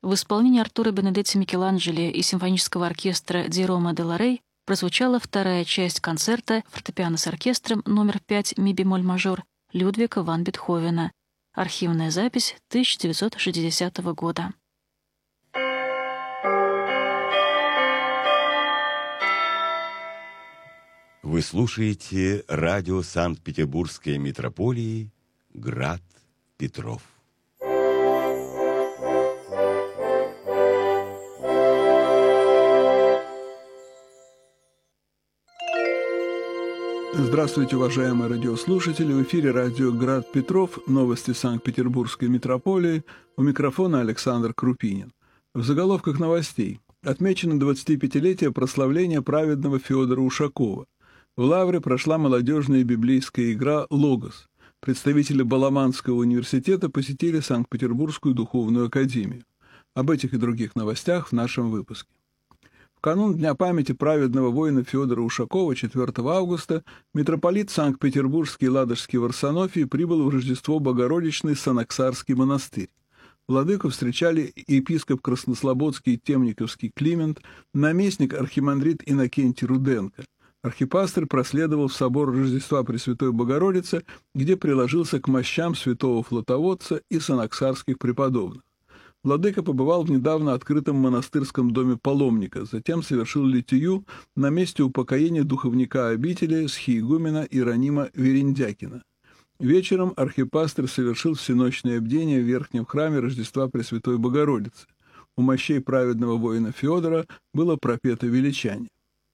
В исполнении Артура Бенедетти Микеланджело и симфонического оркестра Ди Рома де ла Рей прозвучала вторая часть концерта фортепиано с оркестром номер 5 ми-бемоль-мажор Людвига ван Бетховена. Архивная запись 1960 года. Вы слушаете радио Санкт-Петербургской митрополии «Град Петров». Здравствуйте, уважаемые радиослушатели! В эфире радио «Град Петров», новости Санкт-Петербургской митрополии. У микрофона Александр Крупинин. В заголовках новостей отмечено 25-летие прославления праведного Федора Ушакова. В Лавре прошла молодежная библейская игра «Логос». Представители Баламанского университета посетили Санкт-Петербургскую духовную академию. Об этих и других новостях в нашем выпуске. В канун Дня памяти праведного воина Федора Ушакова 4 августа митрополит Санкт-Петербургский и Ладожский Варсонофий прибыл в Рождество Богородичный Санаксарский монастырь. Владыку встречали епископ Краснослободский и Темниковский Климент, наместник архимандрит Иннокентий Руденко. Архипастырь проследовал в собор Рождества Пресвятой Богородицы, где приложился к мощам святого Флотоводца и санаксарских преподобных. Владыка побывал в недавно открытом монастырском доме паломника, затем совершил литию на месте упокоения духовника обители схиигумена Иеронима Верендякина. Вечером архипастырь совершил всеночное бдение в верхнем храме Рождества Пресвятой Богородицы. У мощей праведного воина Федора было пропето величание.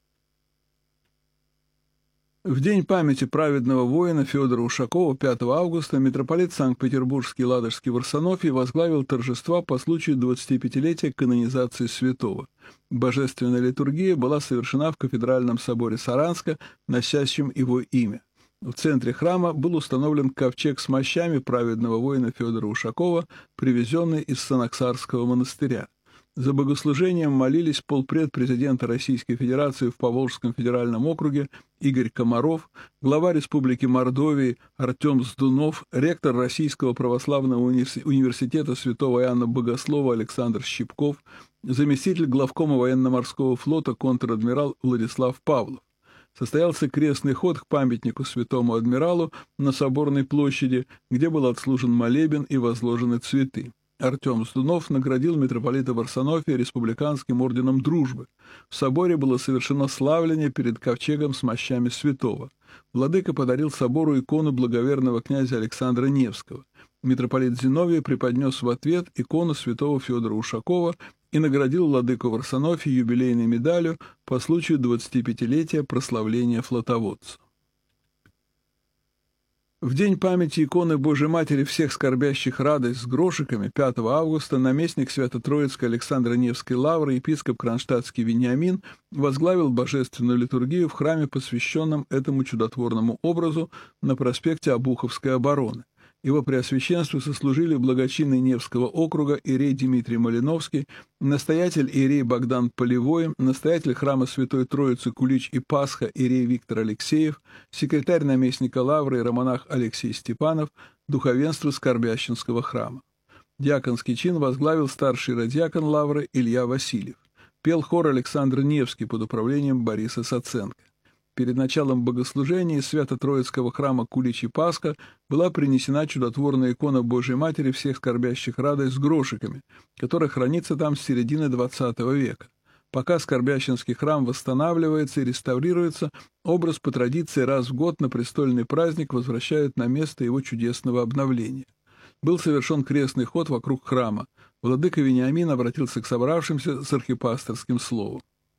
В день памяти праведного воина Федора Ушакова 5 августа митрополит Санкт-Петербургский и Ладожский Варсонофий возглавил торжества по случаю 25-летия канонизации святого. Божественная литургия была совершена в кафедральном соборе Саранска, носящем его имя. В центре храма был установлен ковчег с мощами праведного воина Федора Ушакова, привезенный из Санаксарского монастыря. За богослужением молились полпред президента Российской Федерации в Поволжском федеральном округе Игорь Комаров, глава Республики Мордовии Артем Сдунов, ректор Российского православного университета святого Иоанна Богослова Александр Щипков, заместитель главкома военно-морского флота контр-адмирал Владислав Павлов. Состоялся крестный ход к памятнику святому адмиралу на Соборной площади, где был отслужен молебен и возложены цветы. Артем Сдунов наградил митрополита Варсонофия республиканским орденом Дружбы. В соборе было совершено славление перед ковчегом с мощами святого. Владыка подарил собору икону благоверного князя Александра Невского. Митрополит Зиновий преподнес в ответ икону святого Федора Ушакова и наградил владыку Варсонофия юбилейной медалью по случаю 25-летия прославления флотоводца. В день памяти иконы Божией Матери всех скорбящих радость с грошиками 5 августа наместник Свято-Троицкой Александро-Невской лавры епископ Кронштадтский Вениамин возглавил божественную литургию в храме, посвященном этому чудотворному образу на проспекте Обуховской обороны. Его преосвященству сослужили благочинный Невского округа иерей Дмитрий Малиновский, настоятель иерей Богдан Полевой, настоятель храма Святой Троицы Кулич и Пасха иерей Виктор Алексеев, секретарь наместника лавры иеромонах Алексей Степанов, духовенство Скорбященского храма. Диаконский чин возглавил старший радиакон лавры Илья Васильев. Пел хор Александр Невский под управлением Бориса Саценко. Перед началом богослужения из Свято-Троицкого храма Кулич и Пасха была принесена чудотворная икона Божией Матери всех скорбящих радость с грошиками, которая хранится там с середины XX века. Пока Скорбященский храм восстанавливается и реставрируется, образ по традиции раз в год на престольный праздник возвращают на место его чудесного обновления. Был совершен крестный ход вокруг храма. Владыка Вениамин обратился к собравшимся с архипасторским словом.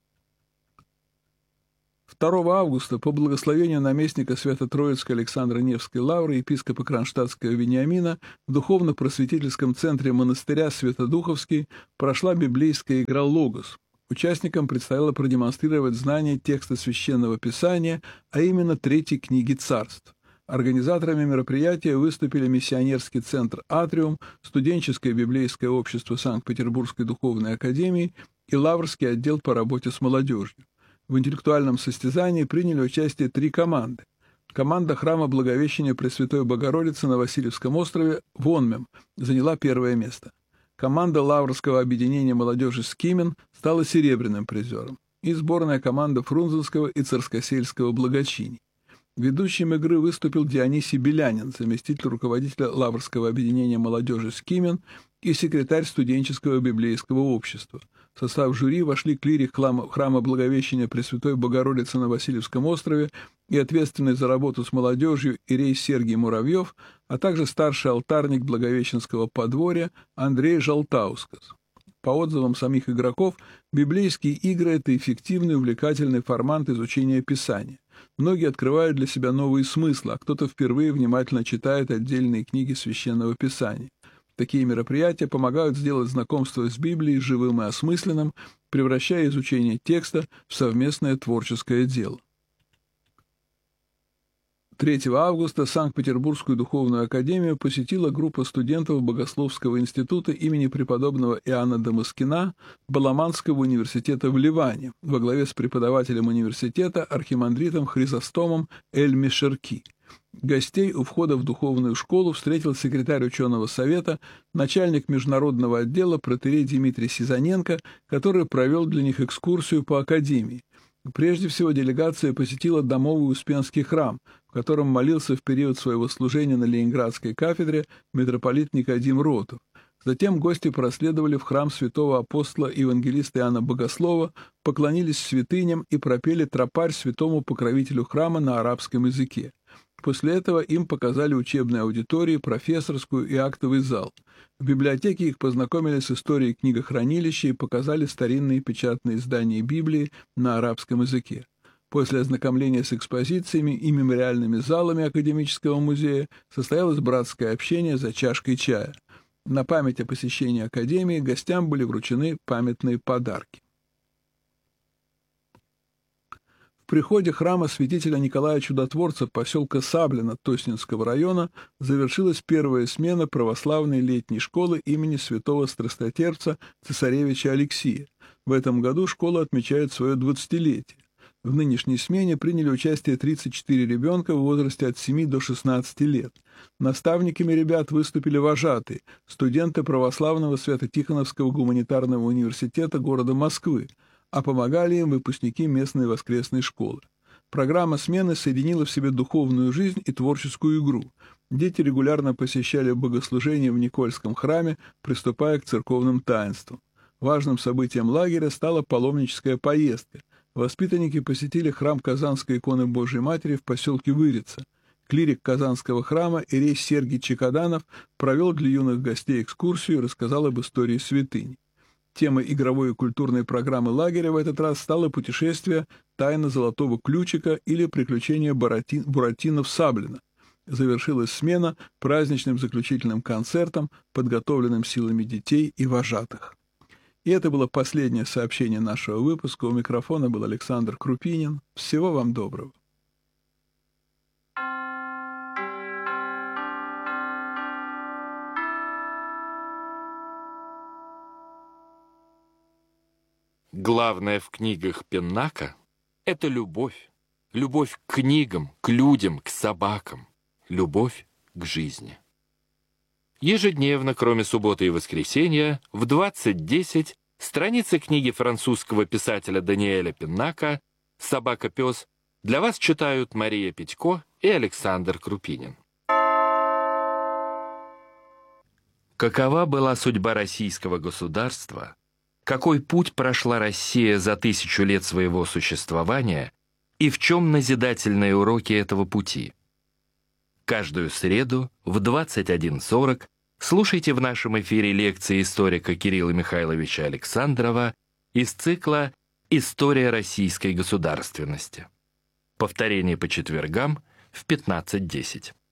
2 августа по благословению наместника Свято-Троицкой Александра Невской лавры епископа Кронштадтского Вениамина в духовно-просветительском центре монастыря Святодуховский прошла библейская игра «Логос». Участникам предстояло продемонстрировать знание текста Священного Писания, а именно 3 книги Царств. Организаторами мероприятия выступили миссионерский центр «Атриум», студенческое библейское общество Санкт-Петербургской духовной академии и Лаврский отдел по работе с молодежью. В интеллектуальном состязании приняли участие 3 команды. Команда храма Благовещения Пресвятой Богородицы на Васильевском острове «Вонмем» заняла 1 место. Команда Лаврского объединения молодежи «Скимен» стала серебряным призером, и сборная команда Фрунзенского и Царскосельского благочиний. Ведущим игры выступил Дионисий Белянин, заместитель руководителя Лаврского объединения молодежи «Скимен» и секретарь студенческого библейского общества. В состав жюри вошли клирик храма Благовещения Пресвятой Богородицы на Васильевском острове и ответственный за работу с молодежью иерей Сергий Муравьев, а также старший алтарник Благовещенского подворья Андрей Жалтаускас. По отзывам самих игроков, библейские игры – это эффективный, увлекательный формат изучения Писания. Многие открывают для себя новые смыслы, а кто-то впервые внимательно читает отдельные книги Священного Писания. Такие мероприятия помогают сделать знакомство с Библией живым и осмысленным, превращая изучение текста в совместное творческое дело. 3 августа Санкт-Петербургскую духовную академию посетила группа студентов Богословского института имени преподобного Иоанна Дамаскина Баламанского университета в Ливане во главе с преподавателем университета архимандритом Хризостомом Эль-Мешерки. Гостей у входа в духовную школу встретил секретарь ученого совета, начальник международного отдела протоиерей Дмитрий Сизаненко, который провел для них экскурсию по академии. Прежде всего делегация посетила домовый Успенский храм, в котором молился в период своего служения на Ленинградской кафедре митрополит Никодим Ротов. Затем гости проследовали в храм святого апостола и евангелиста Иоанна Богослова, поклонились святыням и пропели тропарь святому покровителю храма на арабском языке. После этого им показали учебные аудитории, профессорскую и актовый зал. В библиотеке их познакомили с историей книгохранилища и показали старинные печатные издания Библии на арабском языке. После ознакомления с экспозициями и мемориальными залами Академического музея состоялось братское общение за чашкой чая. На память о посещении Академии гостям были вручены памятные подарки. В приходе храма святителя Николая Чудотворца поселка Саблино Тоснинского района завершилась первая смена православной летней школы имени святого страстотерпца цесаревича Алексия. В этом году школа отмечает свое 20-летие. В нынешней смене приняли участие 34 ребенка в возрасте от 7 до 16 лет. Наставниками ребят выступили вожатые, студенты православного Свято-Тихоновского гуманитарного университета города Москвы, а помогали им выпускники местной воскресной школы. Программа смены соединила в себе духовную жизнь и творческую игру. Дети регулярно посещали богослужения в Никольском храме, приступая к церковным таинствам. Важным событием лагеря стала паломническая поездка. Воспитанники посетили храм Казанской иконы Божией Матери в поселке Вырица. Клирик Казанского храма иерей Сергий Чекаданов провел для юных гостей экскурсию и рассказал об истории святыни. Темой игровой и культурной программы лагеря в этот раз стало путешествие «Тайна золотого ключика» или «Приключения Буратино в Саблино». Завершилась смена праздничным заключительным концертом, подготовленным силами детей и вожатых. И это было последнее сообщение нашего выпуска. У микрофона был Александр Крупинин. Всего вам доброго. Главное в книгах Пеннака — это любовь. Любовь к книгам, к людям, к собакам. Любовь к жизни. Ежедневно, кроме субботы и воскресенья, в 20:10 страницы книги французского писателя Даниэля Пеннака «Собака-пес» для вас читают Мария Петько и Александр Крупинин. Какова была судьба российского государства? Какой путь прошла Россия за 1000 лет своего существования и в чем назидательные уроки этого пути? Каждую среду в 21:40 слушайте в нашем эфире лекции историка Кирилла Михайловича Александрова из цикла «История российской государственности». Повторение по четвергам в 15:10.